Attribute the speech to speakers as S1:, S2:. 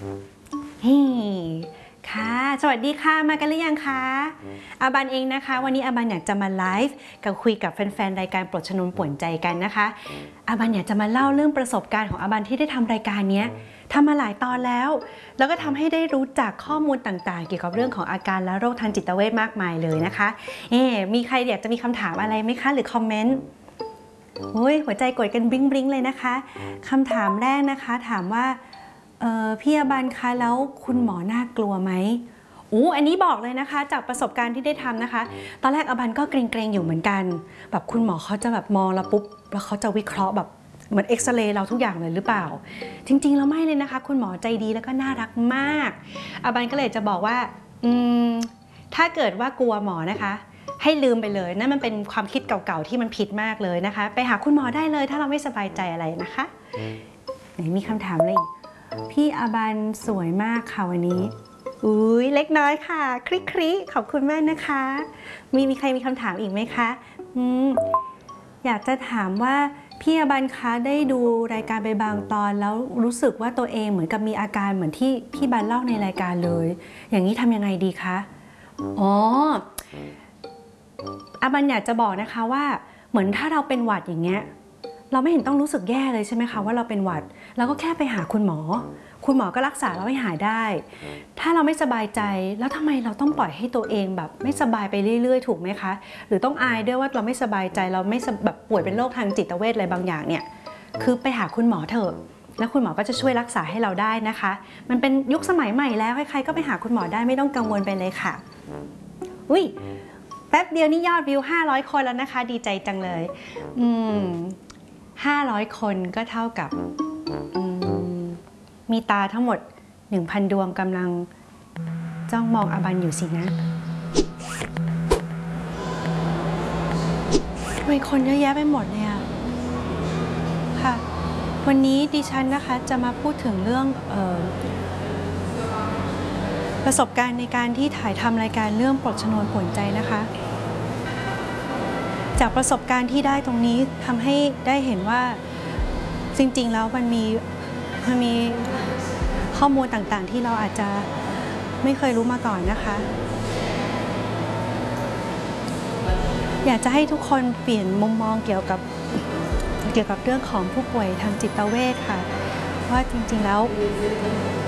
S1: เฮ้ค่ะสวัสดีค่ะมากันหรือยังคะอาบันเองนะคะวันนี้อาบันอยากจะมาไลฟ์กับคุยกับแฟนๆรายการปลดชนวนป่วนใจกันนะคะอาบันอยากจะมาเล่าเรื่องประสบการณ์ของอาบันที่ได้ทำรายการนี้ทำมาหลายตอนแล้วก็ทำให้ได้รู้จักข้อมูลต่างๆเกี่ยวกับเรื่องของอาการและโรคทางจิตเวชมากมายเลยนะคะมีใครอยากจะมีคำถามอะไรไหมคะหรือคอมเมนต์หัวใจกดกันบริ้งๆเลยนะคะคำถามแรกนะคะถามว่าพี่อาบันคะแล้วคุณหมอน่ากลัวไหมอันนี้บอกเลยนะคะจากประสบการณ์ที่ได้ทำนะคะตอนแรกอาบันก็เกรงๆอยู่เหมือนกันแบบคุณหมอเขาจะแบบมองเราปุ๊บแล้วเขาจะวิเคราะห์แบบเหมือนเอ็กซเรย์เราทุกอย่างเลยหรือเปล่าจริงๆแล้วไม่เลยนะคะคุณหมอใจดีแล้วก็น่ารักมากอาบันก็เลยจะบอกว่าถ้าเกิดว่ากลัวหมอนะคะให้ลืมไปเลยนั่นมันเป็นความคิดเก่าๆที่มันผิดมากเลยนะคะไปหาคุณหมอได้เลยถ้าเราไม่สบายใจอะไรนะคะไหนมีคำถามอะไรอีกพี่อาบันสวยมากค่ะวันนี้เล็กน้อยค่ะคลิขอบคุณมากนะคะมีใครมีคำถามอีกไหมคะอยากจะถามว่าพี่อาบันคะได้ดูรายการไปบางตอนแล้วรู้สึกว่าตัวเองเหมือนกับมีอาการเหมือนที่พี่บันเล่าในรายการเลยอย่างนี้ทำยังไงดีคะอาบันอยากจะบอกนะคะว่าเหมือนถ้าเราเป็นหวัดอย่างเงี้ยเราไม่เห็นต้องรู้สึกแย่เลยใช่ไหมคะว่าเราเป็นหวัดเราก็แค่ไปหาคุณหมอก็รักษาเราให้หายได้ถ้าเราไม่สบายใจแล้วทำไมเราต้องปล่อยให้ตัวเองแบบไม่สบายไปเรื่อยๆถูกไหมคะหรือต้องอายด้วยว่าเราไม่สบายใจเราไม่แบบป่วยเป็นโรคทางจิตเวชอะไรบางอย่างเนี่ยคือไปหาคุณหมอเถอะแล้วคุณหมอก็จะช่วยรักษาให้เราได้นะคะมันเป็นยุคสมัยใหม่แล้วใครๆก็ไปหาคุณหมอได้ไม่ต้องกังวลไปเลยค่ะแป๊บเดียวนี่ยอดวิว500 คนแล้วนะคะดีใจจังเลย500 คนก็เท่ากับมีตาทั้งหมด 1,000 ดวงกำลังจ้องมองอาบันอยู่สินะทำไมคนเยอะแยะไปหมดเลยอะค่ะวันนี้ดิฉันนะคะจะมาพูดถึงเรื่องประสบการณ์ในการที่ถ่ายทำรายการเรื่องปลดชนวนป่วนใจนะคะจากประสบการณ์ที่ได้ตรงนี้ทำให้ได้เห็นว่าจริงๆแล้วมันมีข้อมูลต่างๆที่เราอาจจะไม่เคยรู้มาก่อนนะคะอยากจะให้ทุกคนเปลี่ยนมุมมองเกี่ยวกับเรื่องของผู้ป่วยทางจิตเวชค่ะว่าจริงๆแล้ว